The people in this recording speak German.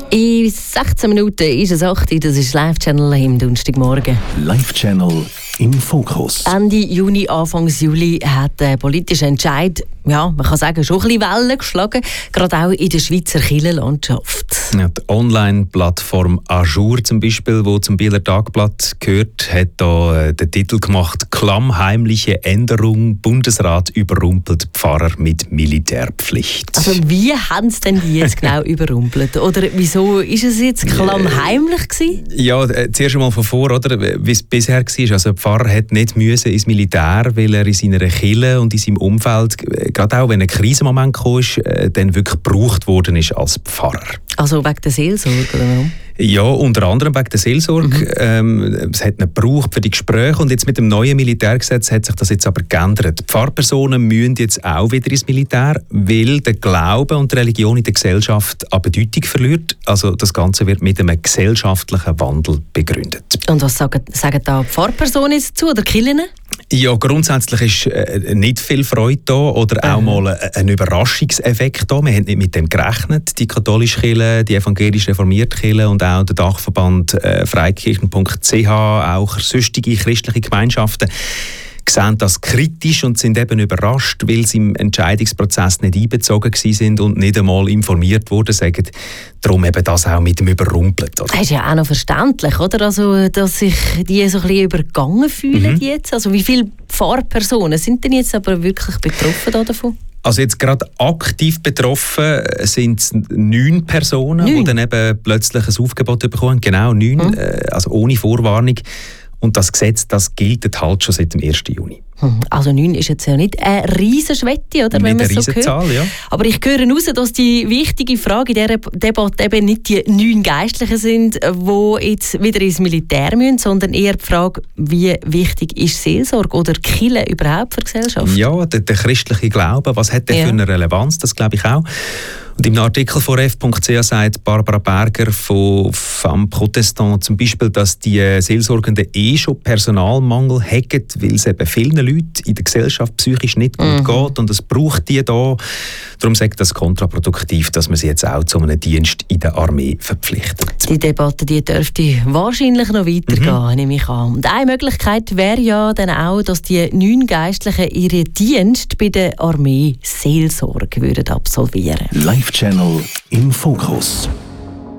In 16 Minuten ist es 8 Uhr, das ist Live-Channel im Donnerstagmorgen. Live-Channel im Fokus. Ende Juni, Anfang Juli hat der politische Entscheid, ja, man kann sagen, schon ein bisschen Wellen geschlagen, gerade auch in der Schweizer Kirchenlandschaft. Ja, die Online-Plattform Ajour zum Beispiel, die zum Bieler Tagblatt gehört, hat da den Titel gemacht: Klammheimliche Änderung, Bundesrat überrumpelt Pfarrer mit Militärpflicht. Also wie haben sie denn die jetzt genau überrumpelt? Oder wieso ist es jetzt klammheimlich gewesen? Ja, zuerst einmal von vor, oder? Wie es bisher war. Also der Pfarrer hat nicht müssen ins Militär, weil er in seiner Kirche und in seinem Umfeld, gerade auch wenn ein Krisenmoment kam, dann wirklich gebraucht worden ist als Pfarrer. Also wegen der Seelsorge, oder warum? Ja, unter anderem wegen der Seelsorge. Es hat ihn gebraucht für die Gespräche und jetzt mit dem neuen Militärgesetz hat sich das jetzt aber geändert. Die Pfarrpersonen müssen jetzt auch wieder ins Militär, weil der Glaube und die Religion in der Gesellschaft an Bedeutung verliert. Also das Ganze wird mit einem gesellschaftlichen Wandel begründet. Und was sagen da die Pfarrpersonen dazu oder die Kirchen? Ja, grundsätzlich ist nicht viel Freude da oder auch mal ein Überraschungseffekt da. Wir haben nicht mit dem gerechnet. Die katholische Kirche, die evangelisch reformierte Kirche und auch der Dachverband freikirchen.ch, auch sonstige christliche Gemeinschaften, sehen das kritisch und sind eben überrascht, weil sie im Entscheidungsprozess nicht einbezogen sind und nicht einmal informiert wurden, sagen darum eben das auch mit dem Überrumpelt. Oder? Das ist ja auch noch verständlich, oder? Also, dass sich die so ein bisschen übergangen fühlen jetzt. Also wie viele Pfarrpersonen sind denn jetzt aber wirklich betroffen davon? Also jetzt gerade aktiv betroffen sind es 9 Personen, die dann eben plötzlich ein Aufgebot bekommen. Genau, 9, also ohne Vorwarnung. Und das Gesetz, das gilt halt schon seit dem 1. Juni. Also 9 ist jetzt ja nicht eine Riesenschwette, oder? Wenn man so hört. Zahl, ja. Aber ich höre heraus, dass die wichtige Frage in dieser Debatte eben nicht die 9 Geistlichen sind, die jetzt wieder ins Militär müssen, sondern eher die Frage, wie wichtig ist Seelsorge oder Kirche überhaupt für die Gesellschaft? Ja, der christliche Glaube, was hat der für eine Relevanz? Das glaube ich auch. Und im Artikel von ref.ch sagt Barbara Berger von Femme Protestant zum Beispiel, dass die Seelsorgenden schon Personalmangel haben, weil es eben vielen Leuten in der Gesellschaft psychisch nicht gut geht und es braucht die da. Darum sagt das kontraproduktiv, dass man sie jetzt auch zu einem Dienst in der Armee verpflichtet. Die Debatte die dürfte wahrscheinlich noch weitergehen, nehme ich an. Und eine Möglichkeit wäre ja dann auch, dass die 9 Geistlichen ihren Dienst bei der Armee Seelsorge würden absolvieren. Live-Channel im Fokus.